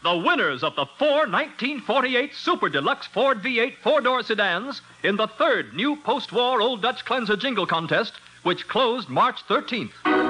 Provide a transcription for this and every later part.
the winners of the 1948 Super Deluxe Ford V8 four-door sedans in the third new post-war Old Dutch Cleanser Jingle Contest, which closed March 13th.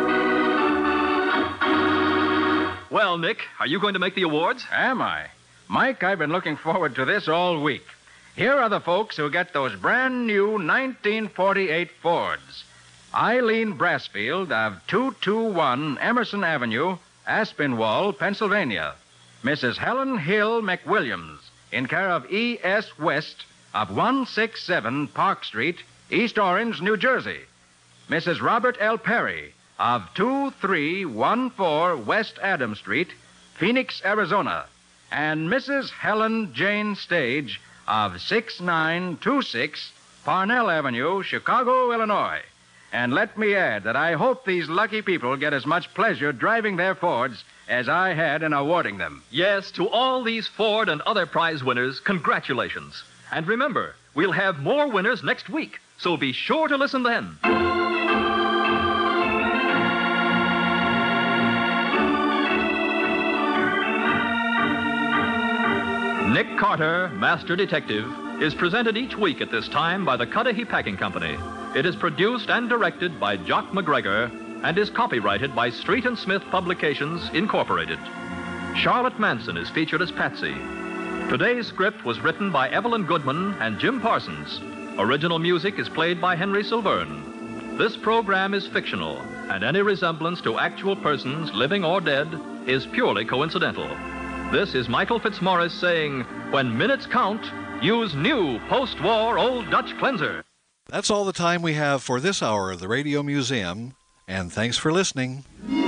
Well, Nick, are you going to make the awards? Am I? Mike, I've been looking forward to this all week. Here are the folks who get those brand new 1948 Fords. Eileen Brassfield of 221 Emerson Avenue, Aspinwall, Pennsylvania. Mrs. Helen Hill McWilliams, in care of E.S. West of 167 Park Street, East Orange, New Jersey. Mrs. Robert L. Perry of 2314 West Adams Street, Phoenix, Arizona. And Mrs. Helen Jane Stage of 6926 Parnell Avenue, Chicago, Illinois. And let me add that I hope these lucky people get as much pleasure driving their Fords as I had in awarding them. Yes, to all these Ford and other prize winners, congratulations. And remember, we'll have more winners next week, so be sure to listen then. Nick Carter, Master Detective, is presented each week at this time by the Cudahy Packing Company. It is produced and directed by Jock McGregor and is copyrighted by Street and Smith Publications, Incorporated. Charlotte Manson is featured as Patsy. Today's script was written by Evelyn Goodman and Jim Parsons. Original music is played by Henry Silverne. This program is fictional, and any resemblance to actual persons, living or dead, is purely coincidental. This is Michael Fitzmaurice saying, when minutes count, use new post-war Old Dutch Cleanser. That's all the time we have for this hour of the Radio Museum, and thanks for listening.